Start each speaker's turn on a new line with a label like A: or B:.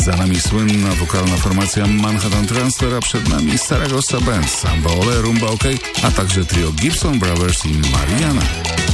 A: Za nami słynna wokalna formacja Manhattan Transfer, a przed nami Saragossa Band, Samba Ole, Rumba OK, a także trio Gibson Brothers i Mariana.